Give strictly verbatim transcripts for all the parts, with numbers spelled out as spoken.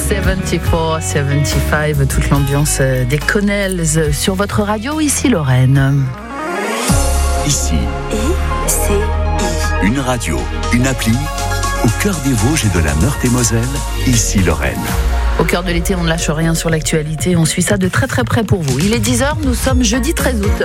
soixante-quatre, soixante-quinze, toute l'ambiance des Connells sur votre radio, ici Lorraine. Ici, I C I. Une radio, une appli, au cœur des Vosges et de la Meurthe-et-Moselle, ici Lorraine. Au cœur de l'été, on ne lâche rien sur l'actualité, on suit ça de très très près pour vous. Il est dix heures, nous sommes jeudi treize août.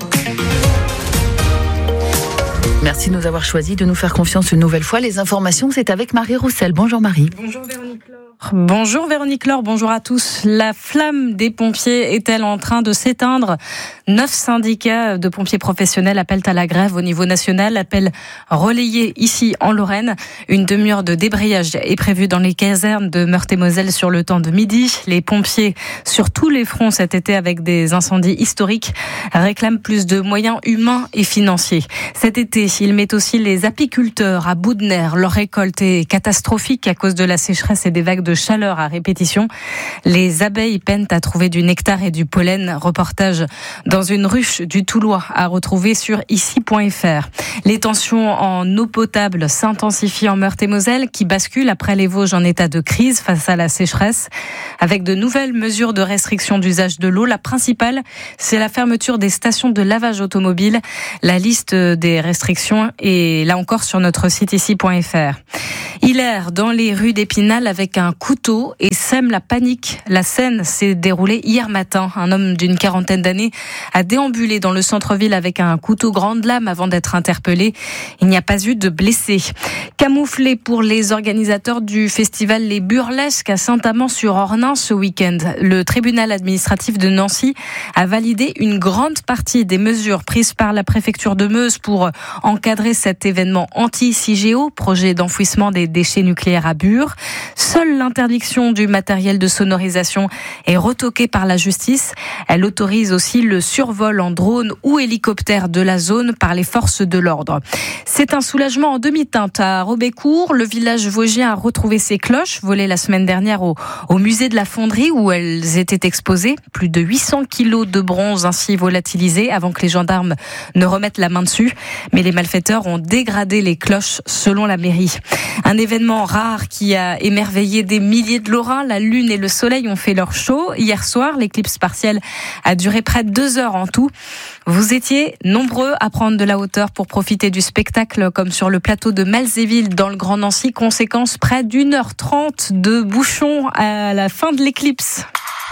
Merci de nous avoir choisi, de nous faire confiance une nouvelle fois. Les informations, c'est avec Marie Roussel. Bonjour Marie. Bonjour Véronique Laure. Bonjour Véronique Laure, bonjour à tous. La flamme des pompiers est-elle en train de s'éteindre ? Neuf syndicats de pompiers professionnels appellent à la grève au niveau national, appel relayé ici en Lorraine. Une demi-heure de débrayage est prévue dans les casernes de Meurthe-et-Moselle sur le temps de midi. Les pompiers sur tous les fronts cet été avec des incendies historiques réclament plus de moyens humains et financiers. Cet été, ils mettent aussi les apiculteurs à bout de nerfs. Leur récolte est catastrophique à cause de la sécheresse et des vagues de chaleur à répétition. Les abeilles peinent à trouver du nectar et du pollen. Reportage dans une ruche du Toulois à retrouver sur ici point f r. Les tensions en eau potable s'intensifient en Meurthe-et-Moselle qui bascule après les Vosges en état de crise face à la sécheresse avec de nouvelles mesures de restriction d'usage de l'eau. La principale, c'est la fermeture des stations de lavage automobile. La liste des restrictions est là encore sur notre site ici point f r. Il erre dans les rues d'Épinal avec un couteau et sème la panique. La scène s'est déroulée hier matin. Un homme d'une quarantaine d'années a déambulé dans le centre-ville avec un couteau grande lame avant d'être interpellé. Il n'y a pas eu de blessés. Camouflé pour les organisateurs du festival Les Burlesques à Saint-Amand-sur-Ornain ce week-end, le tribunal administratif de Nancy a validé une grande partie des mesures prises par la préfecture de Meuse pour encadrer cet événement anti-CIGEO, projet d'enfouissement des déchets nucléaires à Bure. Seule l'interdiction du matériel de sonorisation est retoquée par la justice. Elle autorise aussi le survol en drone ou hélicoptère de la zone par les forces de l'ordre. C'est un soulagement en demi-teinte à Robécourt. Le village vosgien a retrouvé ses cloches volées la semaine dernière au, au musée de la Fonderie où elles étaient exposées. Plus de huit cents kilos de bronze ainsi volatilisés avant que les gendarmes ne remettent la main dessus. Mais les malfaiteurs ont dégradé les cloches selon la mairie. Un événement rare qui a émerveillé des milliers de Lorrains. La lune et le soleil ont fait leur show. Hier soir, l'éclipse partielle a duré près de deux heures en tout. Vous étiez nombreux à prendre de la hauteur pour profiter du spectacle comme sur le plateau de Malzéville dans le Grand Nancy. Conséquence, près d'une heure trente de bouchons à la fin de l'éclipse.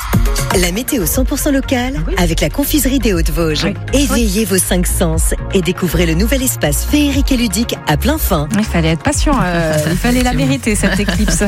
La météo cent pour cent locale oui. avec la confiserie des Hauts-de-Vosges. Oui. Éveillez oui. vos cinq sens et découvrez le nouvel espace féerique et ludique à plein fin. Il fallait être patient, euh, il fallait la mériter cette éclipse.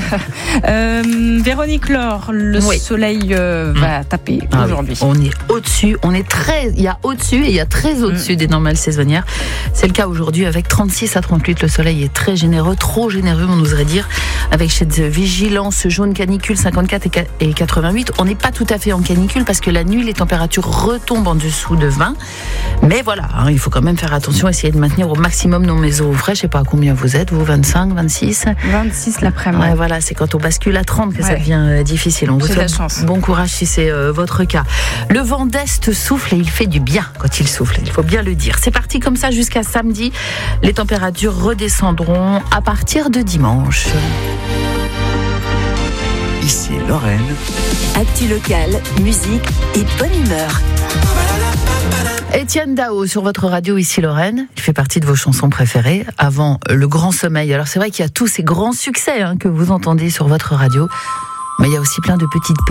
euh, Véronique Laure, le oui. soleil euh, va mmh. taper ah aujourd'hui. Oui. On est au-dessus, on est très, il y a au-dessus et il y a très au-dessus mmh. des normales saisonnières. C'est le cas aujourd'hui avec trente-six à trente-huit. Le soleil est très généreux, trop généreux on oserait dire, avec cette vigilance jaune canicule cinquante-quatre et quatre-vingt-huit. On n'est pas tout à fait en canicule parce que la nuit les températures retombent en dessous de vingt, mais voilà, hein, il faut quand même faire attention, essayer de maintenir au maximum nos maisons au frais. Je sais pas à combien vous êtes, vous, vingt-cinq, vingt-six vingt-six l'après-midi. Ouais, voilà, c'est quand on bascule à trente que ouais. ça devient euh, difficile. On vous souhaite bon courage si c'est euh, votre cas. Le vent d'est souffle et il fait du bien quand il souffle, il faut bien le dire. C'est parti comme ça jusqu'à samedi. Les températures redescendront à partir de dimanche. Ici Lorraine. Actu local, musique et bonne humeur. Étienne Dao sur votre radio ici Lorraine. Il fait partie de vos chansons préférées avant Le Grand Sommeil. Alors c'est vrai qu'il y a tous ces grands succès hein, que vous entendez sur votre radio, mais il y a aussi plein de petites